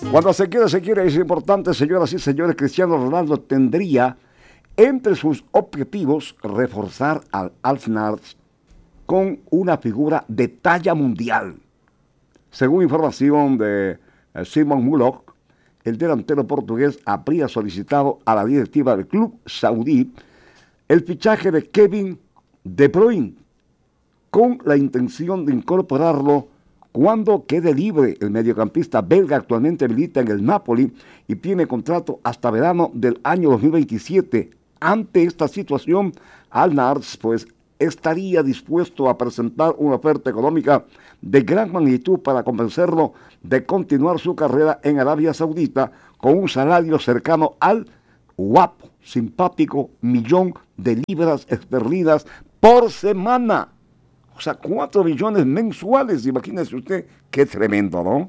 Cuando se quiere, es importante, señoras y señores. Cristiano Ronaldo tendría entre sus objetivos reforzar al Arsenal con una figura de talla mundial. Según información de Simon Mullock, el delantero portugués habría solicitado a la directiva del club saudí el fichaje de Kevin De Bruyne con la intención de incorporarlo cuando quede libre. El mediocampista belga actualmente milita en el Napoli y tiene contrato hasta verano del año 2027. Ante esta situación, Al-Nassr pues estaría dispuesto a presentar una oferta económica de gran magnitud para convencerlo de continuar su carrera en Arabia Saudita con un salario cercano al guapo, simpático millón de libras esterlinas por semana. O sea, 4 millones mensuales, imagínese usted, qué tremendo, ¿no?